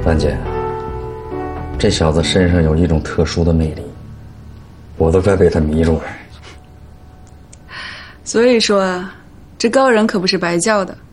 兰姐，这小子身上有一种特殊的魅力，我都快被他迷住了。 所以说啊，这高人可不是白叫的。